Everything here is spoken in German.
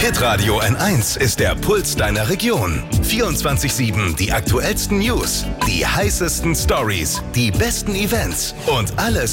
Hitradio N1 ist der Puls deiner Region. 24/7 die aktuellsten News, die heißesten Stories, die besten Events und alles